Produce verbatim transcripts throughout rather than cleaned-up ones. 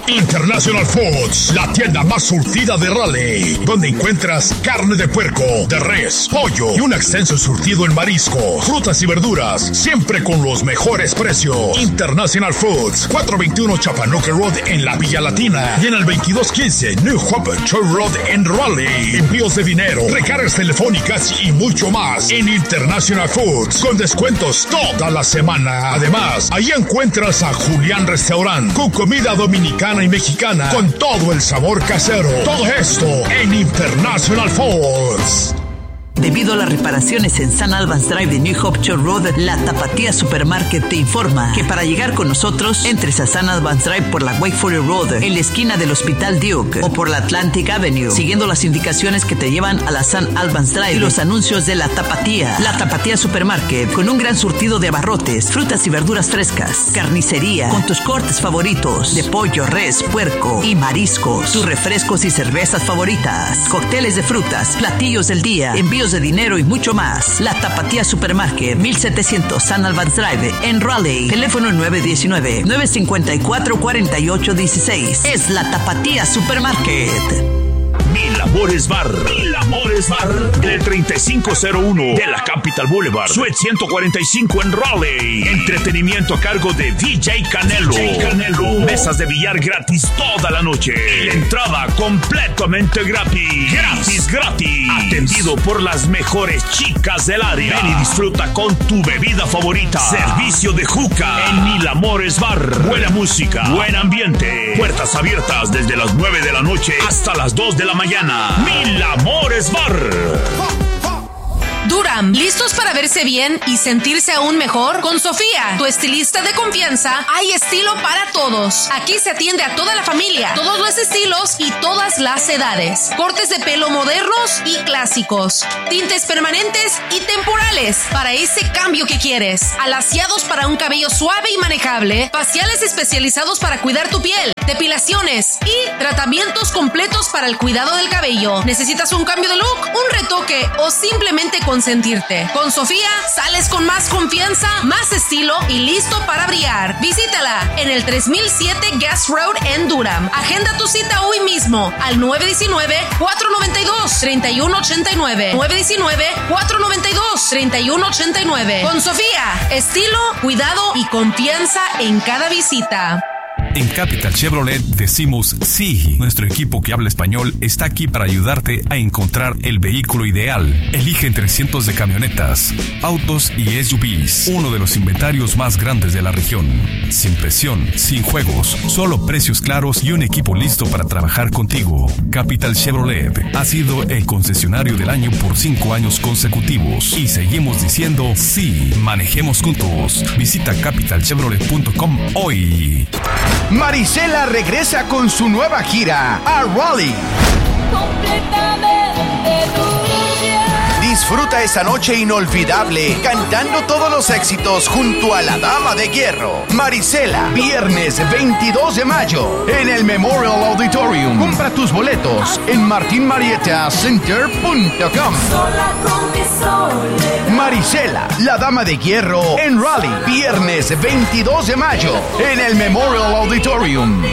International Foods, la tienda más surtida de Raleigh, donde encuentras carne de puerco, de res, pollo y un extenso surtido en mariscos, frutas y verduras, siempre con los mejores precios. International Foods, cuatrocientos veintiuno Chapanuque Road en la Villa Latina y en el veintidós quince New Hope Church Road en Raleigh. Envíos de dinero, recargas telefónicas y mucho más en International Foods, con descuentos toda la semana. Además, ahí encuentras a Julián Restaurant, con comida dominicana y mexicana, con todo el sabor casero. Todo esto en International Foods. Debido a las reparaciones en San Albans Drive de New Hope Church Road, la Tapatía Supermarket te informa que para llegar con nosotros, entres a San Albans Drive por la Wakefield Road, en la esquina del Hospital Duke, o por la Atlantic Avenue, siguiendo las indicaciones que te llevan a la San Albans Drive y los anuncios de la Tapatía. La Tapatía Supermarket, con un gran surtido de abarrotes, frutas y verduras frescas, carnicería, con tus cortes favoritos de pollo, res, puerco y mariscos, tus refrescos y cervezas favoritas, cócteles de frutas, platillos del día, envíos de dinero y mucho más. La Tapatía Supermarket, mil setecientos San Albans Drive en Raleigh. Teléfono nueve uno nueve, nueve cinco cuatro, cuatro ocho uno seis. Es la Tapatía Supermarket. Mil Amores Bar. Mil Amores Bar. Del treinta y cinco cero uno de la Capital Boulevard. Suite ciento cuarenta y cinco en Raleigh. Entretenimiento a cargo de D J Canelo. D J Canelo. Mesas de billar gratis toda la noche. Y la entrada completamente gratis. Gratis, gratis. Atendido por las mejores chicas del área. Ven y disfruta con tu bebida favorita. Servicio de juca en Mil Amores Bar. Buena música, buen ambiente. Puertas abiertas desde las nueve de la noche hasta las dos de la mañana. Mil Amores Bar. Durham, ¿listos para verse bien y sentirse aún mejor? Con Sofía, tu estilista de confianza, hay estilo para todos. Aquí se atiende a toda la familia, todos los estilos y todas las edades. Cortes de pelo modernos y clásicos, tintes permanentes y temporales para ese cambio que quieres. Alaciados para un cabello suave y manejable, faciales especializados para cuidar tu piel, depilaciones y tratamientos completos para el cuidado del cabello. ¿Necesitas un cambio de look, un retoque o simplemente consentirte? Con Sofía sales con más confianza, más estilo y listo para brillar. Visítala en el tres mil siete Gas Road en Durham. Agenda tu cita hoy mismo al nueve uno nueve, cuatro nueve dos, tres uno ocho nueve. nueve uno nueve, cuatro nueve dos, tres uno ocho nueve. Con Sofía, estilo, cuidado y confianza en cada visita. En Capital Chevrolet decimos sí. Nuestro equipo que habla español está aquí para ayudarte a encontrar el vehículo ideal. Elige entre cientos de camionetas, autos y S U Vs. Uno de los inventarios más grandes de la región. Sin presión, sin juegos, solo precios claros y un equipo listo para trabajar contigo. Capital Chevrolet ha sido el concesionario del año por cinco años consecutivos. Y seguimos diciendo sí. Manejemos juntos. Visita capital chevrolet punto com hoy. Marisela regresa con su nueva gira a Raleigh. Disfruta esa noche inolvidable cantando todos los éxitos junto a la Dama de Hierro. Marisela, viernes veintidós de mayo en el Memorial Auditorium. Compra tus boletos en martin marietta center punto com. Marisela, la Dama de Hierro en Raleigh, viernes veintidós de mayo en el Memorial Auditorium.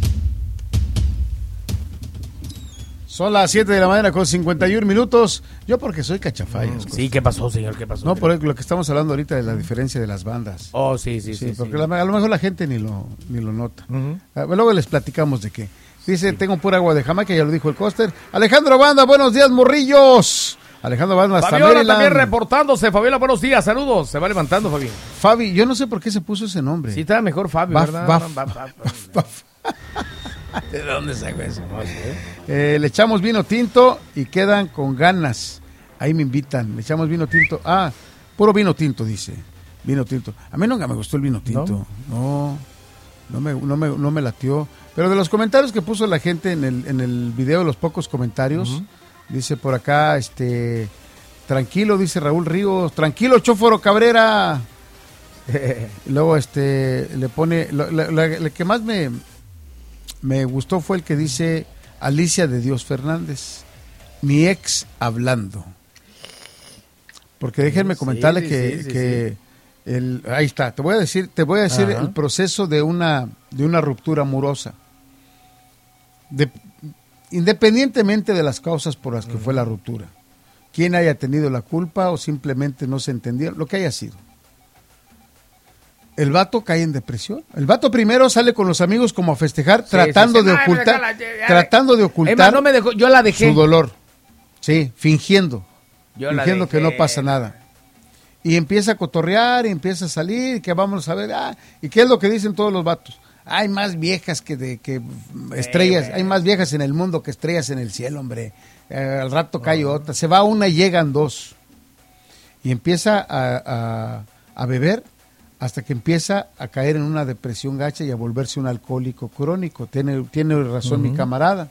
Son las siete de la mañana con cincuenta y un minutos. Yo porque soy cachafayas. Mm, sí, ¿qué pasó, señor? ¿Qué pasó? No, por lo que estamos hablando ahorita de la diferencia de las bandas. Oh, sí, sí, sí. sí porque sí. La, a lo mejor la gente ni lo ni lo nota. Uh-huh. Ah, luego les platicamos de qué. Dice, sí. Tengo pura agua de Jamaica, ya lo dijo el Coster. Alejandro Banda, buenos días, morrillos. Alejandro Banda, hasta Fabiola también reportándose. Fabiola, buenos días, saludos. Se va levantando, Fabi. Fabi, yo no sé por qué se puso ese nombre. Sí, está mejor Fabi, baf, ¿verdad? Baf, baf, baf, baf, baf. ¿De dónde sacó eso? No sé. eh, le echamos vino tinto y quedan con ganas. Ahí me invitan. Le echamos vino tinto. Ah, puro vino tinto, dice. Vino tinto. A mí nunca me gustó el vino tinto. No, no, no me, no me, no me latió. Pero de los comentarios que puso la gente en el, en el video, los pocos comentarios, uh-huh. Dice por acá, este, tranquilo, dice Raúl Ríos, tranquilo, Chóforo Cabrera. Y luego este le pone, lo, la, la, la que más me me gustó fue el que dice Alicia de Dios Fernández, mi ex hablando. Porque déjenme sí, comentarle sí, que, sí, que sí. El, ahí está, te voy a decir, te voy a decir Ajá. el proceso de una de una ruptura amorosa. de, independientemente de las causas por las que uh-huh. fue la ruptura, quién haya tenido la culpa o simplemente no se entendió, lo que haya sido, el vato cae en depresión. El vato primero sale con los amigos como a festejar, sí, tratando, sí, sí. De ocultar, la, ya, ya, tratando de ocultar, tratando no me dejó, yo la dejé. Su dolor. Sí, fingiendo, yo fingiendo que no pasa nada. Y empieza a cotorrear, y empieza a salir, que vamos a ver, ah, ¿y qué es lo que dicen todos los vatos? Hay más viejas que de que estrellas, sí, hay más viejas en el mundo que estrellas en el cielo, hombre. Eh, al rato cae uh-huh. otra, se va una y llegan dos. Y empieza a, a, a beber hasta que empieza a caer en una depresión gacha y a volverse un alcohólico crónico. Tiene, tiene razón uh-huh. mi camarada.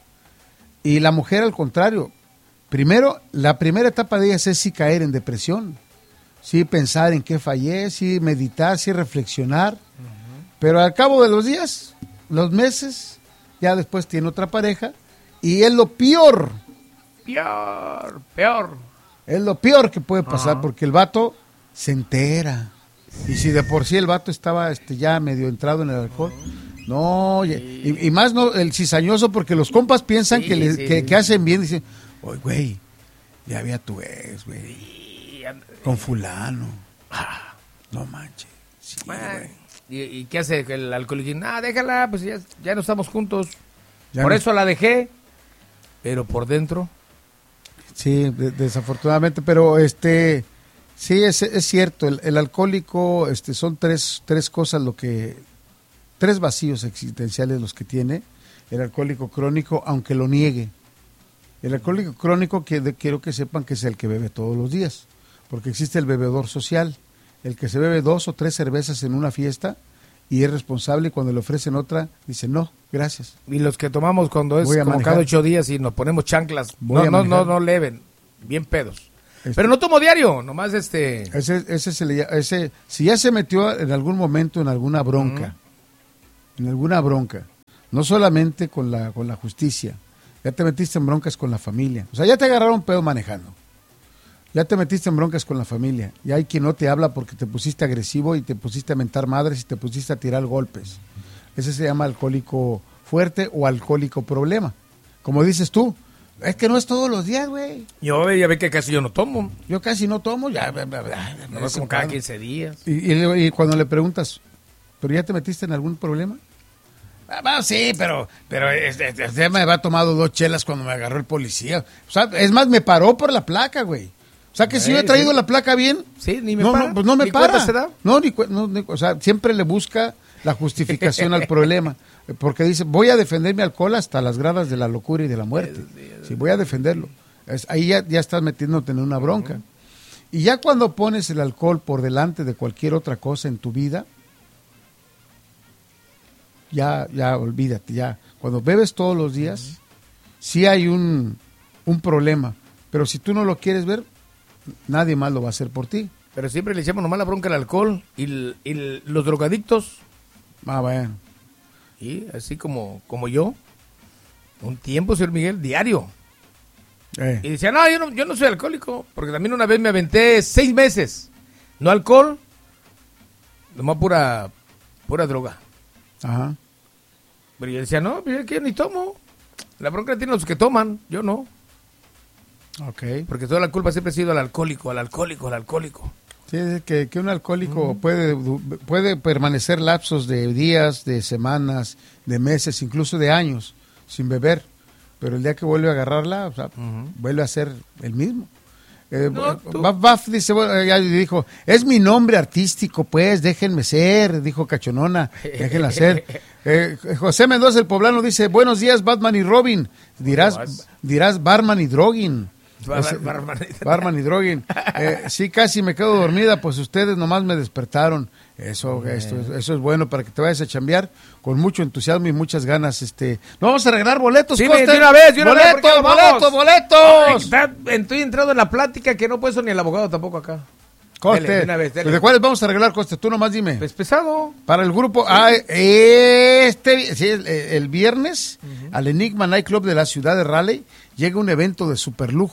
Y la mujer al contrario. Primero, la primera etapa de ellas es sí caer en depresión. Sí pensar en qué fallé, sí meditar, sí reflexionar. Uh-huh. Pero al cabo de los días, los meses, ya después tiene otra pareja. Y es lo peor. Peor, peor. Es lo peor que puede pasar uh-huh. porque el vato se entera. Y si de por sí el vato estaba este ya medio entrado en el alcohol, no, sí. y, y más no el cizañoso, porque los compas piensan sí, que, le, sí, que, sí. que hacen bien, dicen, oye, güey, ya había tu ex, güey, sí, con fulano, ah, no manches, sí, güey. ¿Y, ¿Y qué hace el alcohólico? Ah, déjala, pues ya, ya no estamos juntos, ya por no. eso la dejé, pero por dentro. Sí, de, desafortunadamente, pero este... Sí, es, es cierto, el, el alcohólico este, son tres, tres cosas, lo que tres vacíos existenciales los que tiene el alcohólico crónico, aunque lo niegue. El alcohólico crónico, que de, quiero que sepan que es el que bebe todos los días, porque existe el bebedor social, el que se bebe dos o tres cervezas en una fiesta y es responsable, y cuando le ofrecen otra, dice no, gracias. Y los que tomamos cuando es como manejar. Cada ocho días y nos ponemos chanclas, no, no, no, no leven, bien pedos. Este, pero no tomo diario, nomás este... Ese, ese, se le, ese si ya se metió en algún momento en alguna bronca, uh-huh. en alguna bronca, no solamente con la, con la justicia, ya te metiste en broncas con la familia, o sea, ya te agarraron pedo manejando, ya te metiste en broncas con la familia, y hay quien no te habla porque te pusiste agresivo y te pusiste a mentar madres y te pusiste a tirar golpes. Ese se llama alcohólico fuerte o alcohólico problema. Como dices tú, es que no es todos los días, güey. Yo ya ve que casi yo no tomo. Yo casi no tomo, ya. No, como cada quince días. Y, y, y cuando le preguntas, ¿pero ya te metiste en algún problema? Ah, bueno, sí, pero, pero este, este, me había tomado dos chelas cuando me agarró el policía. O sea, es más, me paró por la placa, güey. O sea, que si yo he traído sí. la placa bien, sí, ni me no, para. No, pues no me ¿Ni para. Se da? No, ni, no, ni, o sea, siempre le busca la justificación al problema. Porque dice, voy a defender mi alcohol hasta las gradas de la locura y de la muerte. Sí, voy a defenderlo. Es, ahí ya, ya estás metiéndote en una bronca. Uh-huh. Y ya cuando pones el alcohol por delante de cualquier otra cosa en tu vida, ya, ya olvídate, ya. Cuando bebes todos los días, uh-huh. sí hay un, un problema. Pero si tú no lo quieres ver, nadie más lo va a hacer por ti. Pero siempre le echamos nomás la bronca al alcohol y, el, y el, los drogadictos. Ah, bueno. Y así como, como yo, un tiempo, señor Miguel, diario. Eh. Y decía, no yo, no, yo no soy alcohólico, porque también una vez me aventé seis meses. No alcohol, nomás pura, pura droga. Ajá. Pero yo decía, no, yo que ni tomo. La bronca la tienen los que toman, yo no. Okay. Porque toda la culpa siempre ha sido al alcohólico, al alcohólico, al alcohólico. Sí, que, que un alcohólico mm. puede, puede permanecer lapsos de días, de semanas, de meses, incluso de años, sin beber. Pero el día que vuelve a agarrarla, o sea, uh-huh. vuelve a ser el mismo. Eh, no, Baf, Baf dice, bueno, ya dijo, es mi nombre artístico, pues, déjenme ser, dijo Cachonona, déjenla ser. Eh, José Mendoza, el poblano, dice, buenos días, Batman y Robin. Dirás, dirás Barman y Droguin. Bar, Barman, Barman y Droguin. Eh, sí, casi me quedo dormida, pues ustedes nomás me despertaron. Eso, esto, eso es bueno para que te vayas a chambear con mucho entusiasmo y muchas ganas. Este, no vamos a regalar boletos, sí, de una vez, de una boletos, vez, boletos, boletos. Ay, estoy entrado en la plática que no puedo ni el abogado tampoco acá. Coste, dele, de una vez, dele. ¿De cuáles vamos a regalar, Coste? Tú nomás dime. Pues pesado. Para el grupo, ah, este, sí, el, el viernes, uh-huh. al Enigma Night Club de la ciudad de Raleigh, llega un evento de superlujo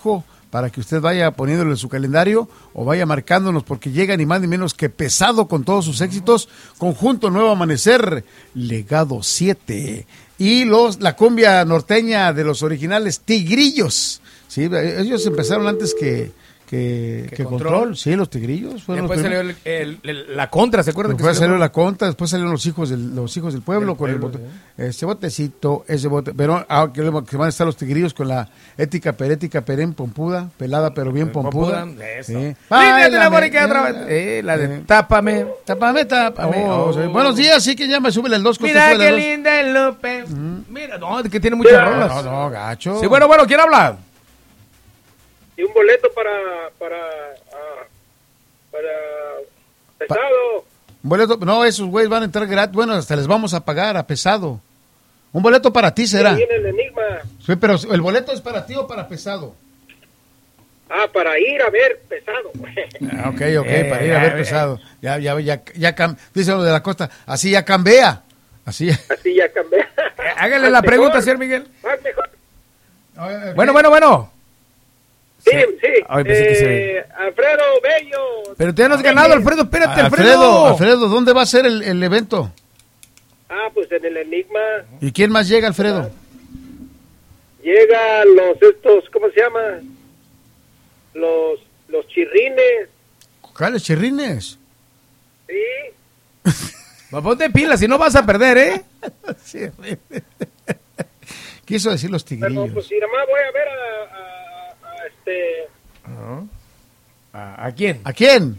para que usted vaya poniéndole en su calendario o vaya marcándonos, porque llega ni más ni menos que Pesado con todos sus éxitos. Conjunto Nuevo Amanecer, Legado siete. Y los la cumbia norteña de los originales Tigrillos. Sí, ellos empezaron antes que... Que, que control? control, sí, los Tigrillos. Fueron después los salió el, el, el, la Contra, ¿se acuerdan? Después salió la Contra, después salieron los hijos del, los hijos del pueblo, del con pueblo, el bote, ¿eh? Ese botecito, ese bote, pero ah, que, que van a estar los Tigrillos con la ética perética perén pompuda, pelada pero bien pompuda. pompuda eso. Sí. Línea de la Mónica otra vez. Eh, la de eh. tápame, tápame, tápame. Oh, oh. Sí. Buenos días, sí que ya me sube el dos. Mira qué linda el López. Mm. Mira, no, que tiene muchas rolas. No, no, gacho. Sí, bueno, bueno, ¿quién habla? Y un boleto para para uh, para Pesado. Un boleto, no, esos güeyes van a entrar gratis. Bueno, hasta les vamos a pagar a Pesado. Un boleto para ti será. Viene el Enigma. Sí, pero el boleto es para ti o para Pesado. Ah, para ir a ver Pesado. Ah, ok, ok, eh, para ir a ver eh, Pesado. Ya, ya, ya, ya, cam... dice lo de la costa. Así ya cambia. Así ya. Así ya cambia. Hágale la pregunta, mejor, señor Miguel. Más mejor. Okay. Bueno, bueno, bueno. Sí, sí. Ay, eh, Alfredo Bello. Pero te has ganado, Alfredo, espérate, Alfredo. Alfredo, Alfredo, ¿dónde va a ser el, el evento? Ah, pues en el Enigma. ¿Y quién más llega, Alfredo? Llegan los estos, ¿cómo se llama? Los los chirrines. ¿Cuáles chirrines? Sí. Pues ponte pilas, si no vas a perder, ¿eh? Sí. Quiso decir los tigrillos. Pero, pues si nada más voy a ver a... a Este... Uh-huh. ¿A, ¿A quién? ¿A quién?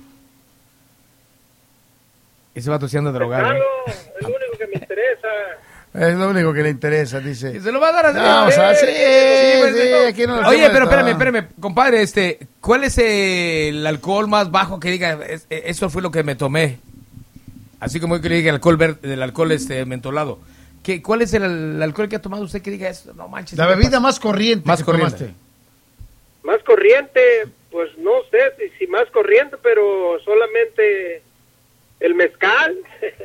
Ese vato se anda drogado. Claro, es lo único que me interesa. Es lo único que le interesa, dice. ¿Y se lo va a dar así? No, o sea, sí, sí, sí, aquí no. Oye, pero espérame, espérame, compadre, este, ¿cuál es el alcohol más bajo que diga, es, eso fue lo que me tomé? Así como que le diga el alcohol verde, el alcohol este mentolado. ¿Qué, ¿Cuál es el, el alcohol que ha tomado usted que diga eso? No manches. La bebida más corriente. Más corriente. Tomaste. Más corriente, pues no sé si, si más corriente, pero solamente el mezcal.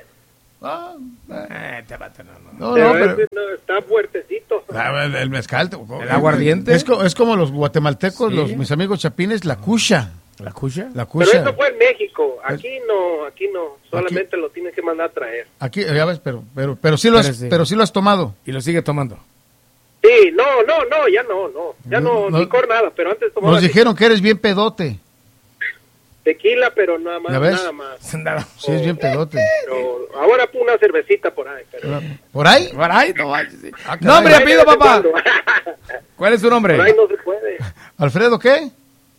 Ah, eh, te va, no, no, pero no, pero... ese no, está fuertecito. El, el mezcal. El aguardiente. Es, es como los guatemaltecos, sí. los mis amigos chapines, la cucha. ¿La cucha? La cucha. Pero eso fue en México. Aquí no, aquí no. Solamente aquí, lo tienes que mandar a traer. Aquí, ya ves, pero, pero, pero sí lo has, pero sí lo has tomado. Y lo sigue tomando. Sí, no, no, no, ya no, no, ya no, no licor nada, pero antes tomaba... Nos dijeron que eres bien pedote. Tequila, pero nada más, nada más. Sí, es bien pedote. Pero ahora una cervecita por ahí. Pero... ¿Por ahí? Por ahí, no sí. ah, Nombre, apellido, papá. ¿Cuál es su nombre? Por ahí no se puede. ¿Alfredo qué?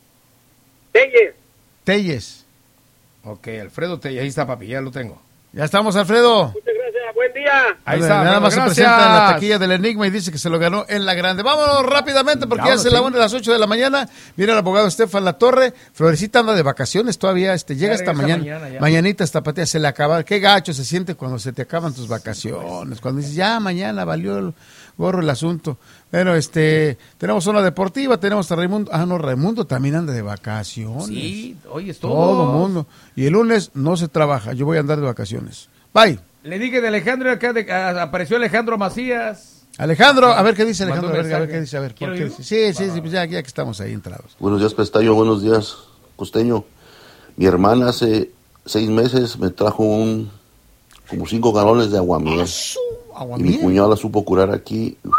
Telles. Telles. Ok, Alfredo Telles, ahí está, papi, ya lo tengo. Ya estamos, Alfredo. Muchas gracias, buen día. Ahí está, nada más gracias. Se presenta en la taquilla del Enigma y dice que se lo ganó en la grande. Vámonos rápidamente porque Vámonos, ya es la una de las ocho de la mañana. Mira el abogado Estefan Latorre. Florecita anda de vacaciones todavía, este llega hasta mañana. Mañana Mañanita esta patía se le acaba. Qué gacho se siente cuando se te acaban tus vacaciones. Cuando dices, ya mañana valió el gorro el asunto. Bueno, este, tenemos zona deportiva, tenemos a Raimundo. Ah, no, Raimundo también anda de vacaciones. Sí, hoy es todo. Todo mundo. Y el lunes no se trabaja, yo voy a andar de vacaciones. Bye. Le dije de Alejandro, acá de, a, apareció Alejandro Macías. Alejandro, a ver qué dice Alejandro, a ver, a ver qué dice, a ver. ¿Por qué dice? Sí, sí, sí, pues ya, ya que estamos ahí entrados. Buenos días, Pestaño, buenos días, Costeño. Mi hermana hace seis meses me trajo un, como cinco galones de aguamiel. ¿Aguamiel? Y mi cuñado la supo curar aquí. Uf,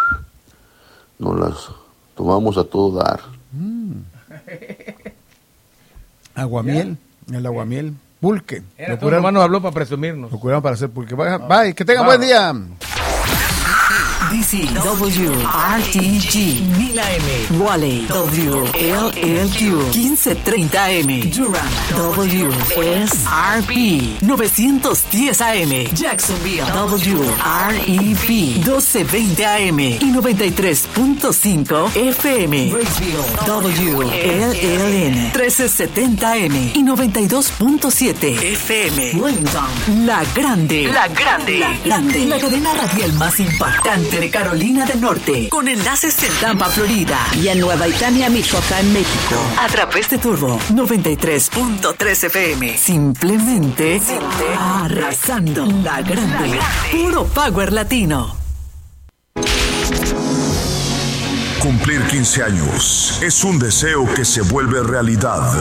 nos las tomamos a todo dar. Mm. Aguamiel, ¿ya? El aguamiel. Pulque. Era tu hermano habló para presumirnos. Lo curaron para hacer pulque. Bye, bye. Que tengan ah. buen día. D C W R T G mil A M, Wally W L L Q quince treinta M, Durham W S R P novecientos diez A M, Jacksonville W R E P doce veinte A M y noventa y tres punto cinco F M, Graysville W L L N trece setenta M y noventa y dos punto siete F M, Wellington La Grande, La Grande, La Grande, la cadena radial más impactante de Carolina del Norte, con enlaces en Tampa, Florida y en Nueva Italia, Michoacán, México, a través de Turbo noventa y tres punto tres F M. Simplemente arrasando. La Grande, puro power latino. Cumplir quince años es un deseo que se vuelve realidad.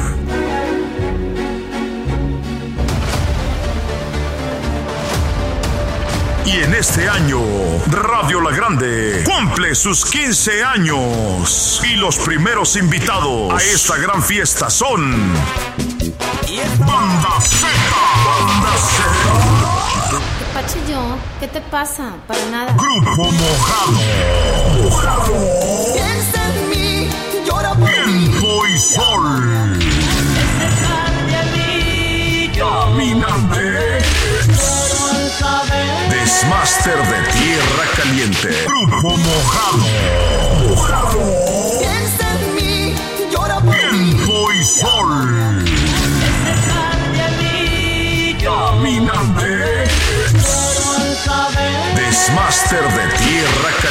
Y en este año, Radio La Grande cumple sus quince años. Y los primeros invitados a esta gran fiesta son Banda Z. Banda Z. ¿Qué pache yo? ¿Qué te pasa? Para nada. Grupo Mojado. Mojado. Piensa en mí, llora por mí. Viento y Sol. Caminantes. Desmaster de Tierra Caliente. Grupo Mojado. Mojado. Piensa en mí, llora por mí. Viento y Sol. Caminantes. Desmaster de Tierra Caliente.